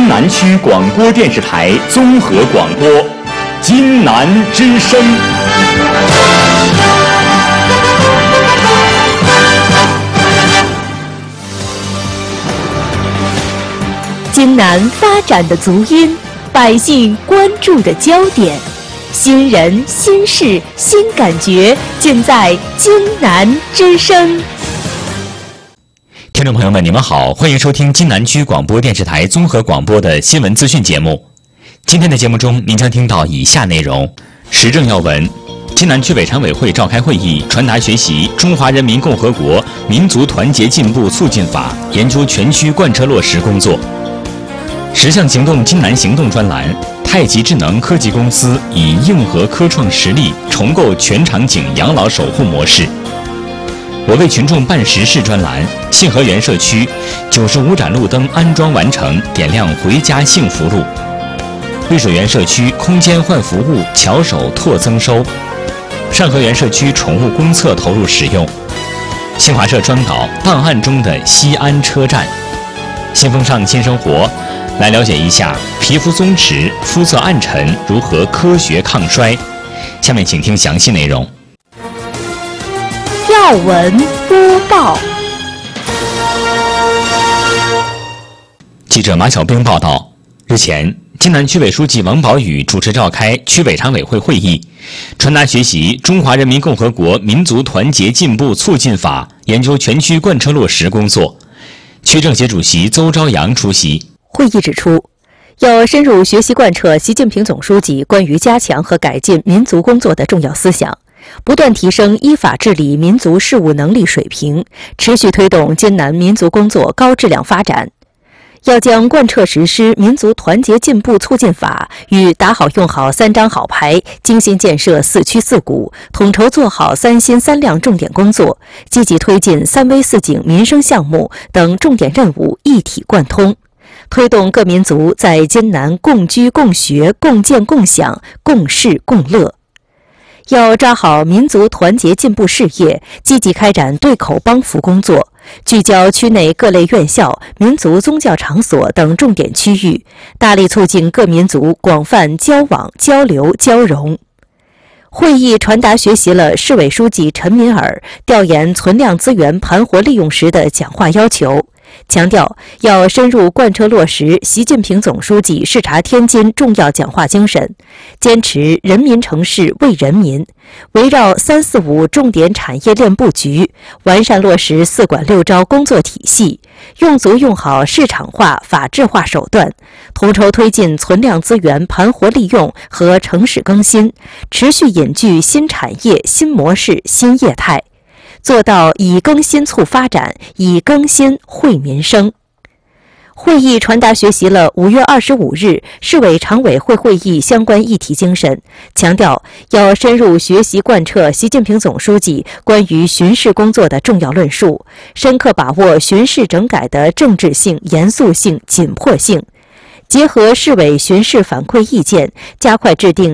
津南区广播电视台综合广播，津南之声。 津南发展的足音，百姓关注的焦点，新人、新事、新感觉，尽在津南之声。 听众朋友们，你们好，欢迎收听津南区广播电视台综合广播的新闻资讯节目。今天的节目中，您将听到以下内容：时政要闻，津南区委常委会召开会议，传达学习《中华人民共和国民族团结进步促进法》，研究全区贯彻落实工作。10项行动津南行动专栏，太极智能科技公司以硬核科创实力重构全场景养老守护模式。我为群众办实事专栏，信和园社区95盏路灯安装完成，点亮回家幸福路。绿水园社区空间换服务巧手拓增收。上河园社区宠物公厕投入使用。新华社专稿档案中的西安车站。新风尚新生活，来了解一下皮肤松弛、肤色暗沉如何科学抗衰。下面请听详细内容。 要闻播报。 记者马小兵报道，日前，津南区委书记王宝宇主持召开区委常委会会议，传达学习《中华人民共和国民族团结进步促进法》，研究全区贯彻落实工作。区政协主席邹朝阳出席。 会议指出，要深入学习贯彻习近平总书记关于加强和改进民族工作的重要思想，不断提升依法治理民族事务能力水平，持续推动津南民族工作高质量发展。要将贯彻实施民族团结进步促进法与打好用好3张好牌、精心建设4区4股、统筹做好3新3亮重点工作，积极推进3危4警民生项目等重点任务一体贯通，推动各民族在津南共居共学共建共享共事共乐。要抓好民族团结进步事业，积极开展对口帮扶工作，聚焦区内各类院校、民族宗教场所等重点区域，大力促进各民族广泛交往、交流、交融。会议传达学习了市委书记陈敏尔调研存量资源盘活利用时的讲话要求，强调要深入贯彻落实习近平总书记视察天津重要讲话精神，坚持人民城市为人民，围绕345重点产业链布局，完善落实4管6招工作体系，用足用好市场化、法治化手段，统筹推进存量资源盘活利用和城市更新，持续引进新产业、新模式、新业态，做到以更新促发展，以更新惠民生。会议传达学习了5月25日市委常委会会议相关议题精神，强调要深入学习贯彻习近平总书记关于巡视工作的重要论述，深刻把握巡视整改的政治性、严肃性、紧迫性，结合市委巡视反馈意见，加快制定